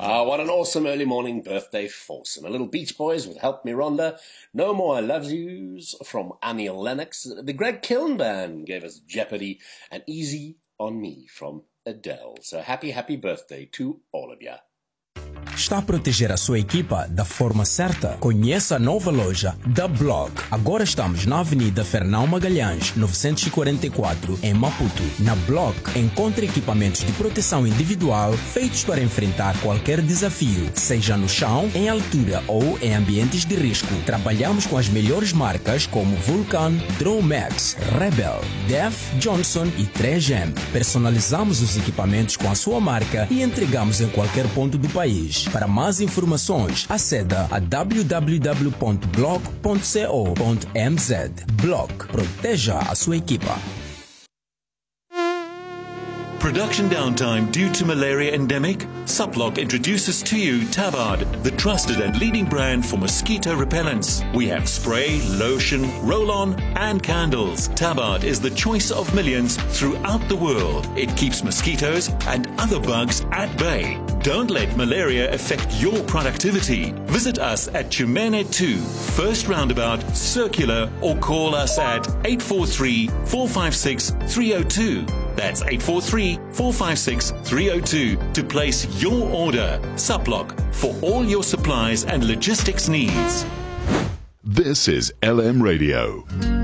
What an awesome early morning birthday foursome. A little Beach Boys with Help Me Rhonda. No More I Love Yous from Annie Lennox. The Greg Killen Band gave us Jeopardy and Easy on Me from Adele. So happy birthday to all of you. Está a proteger a sua equipa da forma certa? Conheça a nova loja da Block. Agora estamos na Avenida Fernão Magalhães, 944, em Maputo. Na Block, encontre equipamentos de proteção individual feitos para enfrentar qualquer desafio, seja no chão, em altura ou em ambientes de risco. Trabalhamos com as melhores marcas como Vulcan, Dromax, Rebel, Def, Johnson e 3M. Personalizamos os equipamentos com a sua marca e entregamos em qualquer ponto do país. Para mais informações, aceda a www.block.co.mz. Block. Proteja a sua equipa. Production downtime due to malaria endemic? Suplock introduces to you Tabard, the trusted and leading brand for mosquito repellents. We have spray, lotion, roll-on and candles. Tabard is the choice of millions throughout the world. It keeps mosquitoes and other bugs at bay. Don't let malaria affect your productivity. Visit us at Chumene 2, First Roundabout, Circular, or call us at 843-456-302. That's 843-456-302 to place your order. Suplock, for all your supplies and logistics needs. This is LM Radio.